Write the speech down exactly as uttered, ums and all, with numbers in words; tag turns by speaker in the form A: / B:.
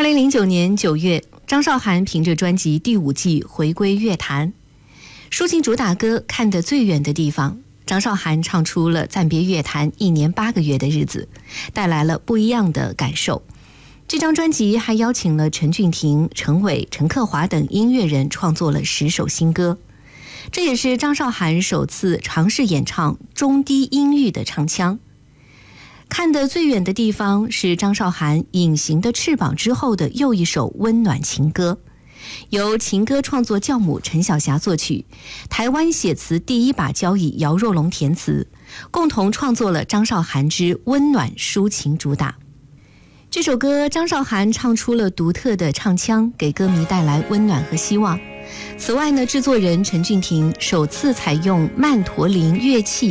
A: 二零零九年九月，张韶涵凭着专辑《第五季》回归乐坛，抒情主打歌《看得最远的地方》，张韶涵唱出了暂别乐坛一年八个月的日子，带来了不一样的感受。这张专辑还邀请了陈俊廷、陈伟、陈克华等音乐人创作了十首新歌，这也是张韶涵首次尝试演唱中低音域的唱腔。看得最远的地方是张韶涵《隐形的翅膀》之后的又一首温暖情歌，由情歌创作教母陈小霞作曲，台湾写词第一把交椅姚若龙填词，共同创作了张韶涵之温暖抒情主打。这首歌张韶涵唱出了独特的唱腔，给歌迷带来温暖和希望。此外呢，制作人陈俊廷首次采用曼陀林乐器